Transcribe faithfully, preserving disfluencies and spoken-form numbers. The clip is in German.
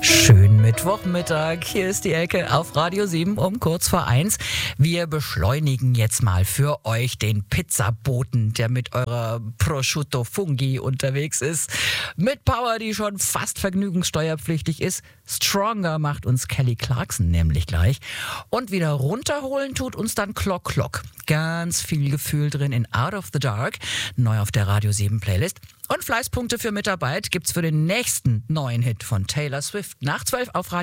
Schönen Mittwochmittag. Hier ist die Elke auf Radio sieben um kurz vor eins. Wir beschleunigen jetzt mal für euch den Pizzaboten, der mit eurer Prosciutto Fungi unterwegs ist. Mit Power, die schon fast vergnügungssteuerpflichtig ist. Stronger macht uns Kelly Clarkson nämlich gleich. Und wieder runterholen tut uns dann Clock Clock. Ganz viel Gefühl drin in Out of the Dark, neu auf der Radio sieben Playlist. Und Fleißpunkte für Mitarbeit gibt's für den nächsten neuen Hit von Taylor Swift nach zwölf auf Radio